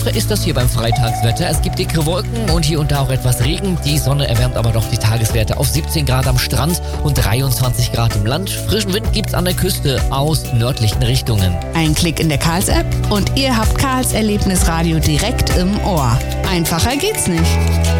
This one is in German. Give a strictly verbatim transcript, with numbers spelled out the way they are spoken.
ist das hier beim Freitagswetter. Es gibt dickere Wolken und hier und da auch etwas Regen. Die Sonne erwärmt aber doch die Tageswerte auf siebzehn Grad am Strand und dreiundzwanzig Grad im Land. Frischen Wind gibt's an der Küste aus nördlichen Richtungen. Ein Klick in der Karls-App und ihr habt Karls Erlebnisradio direkt im Ohr. Einfacher geht's nicht.